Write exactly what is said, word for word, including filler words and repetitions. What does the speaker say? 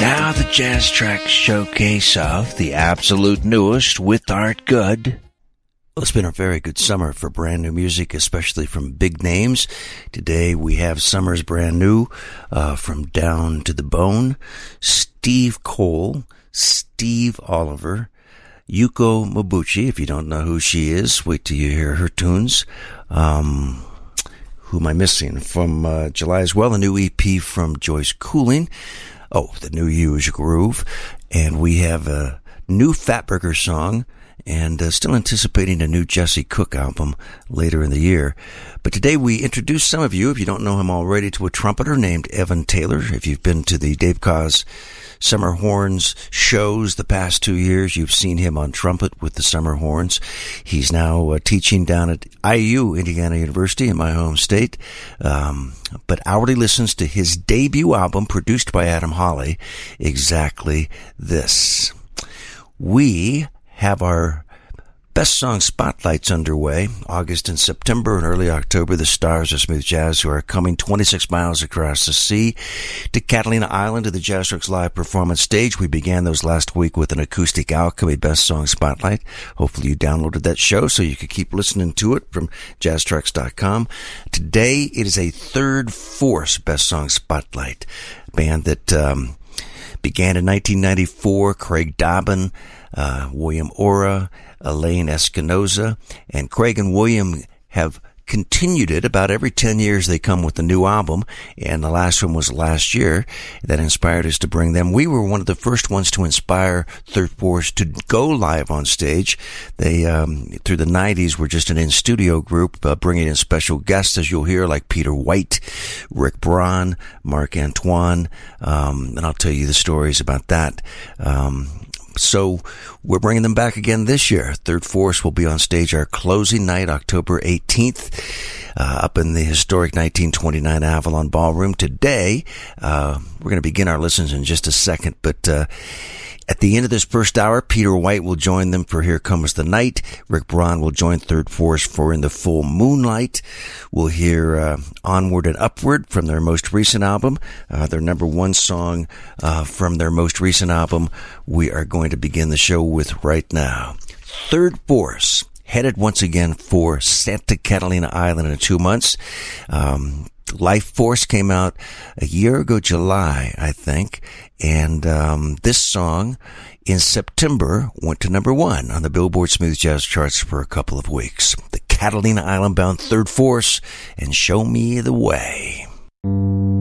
Now the Jazz Track showcase of the absolute newest with Art Good. Well, it's been a very good summer for brand new music, especially from big names. Today we have Summer's brand new, uh, from Down to the Bone, Steve Cole, Steve Oliver, Yuko Mobuchi. If you don't know who she is, wait till you hear her tunes. Um, who am I missing? From uh, July as well, a new E P from Joyce Cooling. Oh, the new Huge Groove. And we have a new Fatburger song, and uh, still anticipating a new Jesse Cook album later in the year. But today we introduce some of you, if you don't know him already, to a trumpeter named Evan Taylor. If you've been to the Dave Koz Summer Horns shows the past two years, you've seen him on trumpet with the Summer Horns. He's now uh, teaching down at I U, Indiana University, in my home state, um, but hourly listens to his debut album produced by Adam Hawley, Exactly This. We have our Best Song Spotlights underway. August and September and early October, the stars of smooth jazz who are coming twenty-six miles across the sea to Catalina Island to the Jazz Trax live performance stage. We began those last week with an Acoustic Alchemy Best Song Spotlight. Hopefully you downloaded that show so you could keep listening to it from jazz trax dot com. Today it is a Third Force Best Song Spotlight, band that um, began in nineteen ninety-four. Craig Dobbin, uh, William Ora, Elaine Espinoza, and Craig and William have continued it. About every ten years they come with a new album, and the last one was last year that inspired us to bring them. We were one of the first ones to inspire Third Force to go live on stage. They, um, through the nineties, were just an in-studio group, uh, bringing in special guests, as you'll hear, like Peter White, Rick Braun, Marc Antoine, um, and I'll tell you the stories about that. Um, So we're bringing them back again this year. Third Force will be on stage our closing night, October eighteenth, uh, up in the historic nineteen twenty-nine Avalon Ballroom. Today, uh, we're going to begin our listens in just a second, but uh, at the end of this first hour, Peter White will join them for Here Comes the Night. Rick Braun will join Third Force for In the Full Moonlight. We'll hear uh, Onward and Upward from their most recent album, uh, their number one song uh, from their most recent album. We are going to begin the show with right now. Third Force, headed once again for Santa Catalina Island in two months. Um, Life Force came out a year ago, July, I think, and um, this song in September went to number one on the Billboard Smooth Jazz charts for a couple of weeks. The Catalina Island-bound Third Force and Show Me the Way.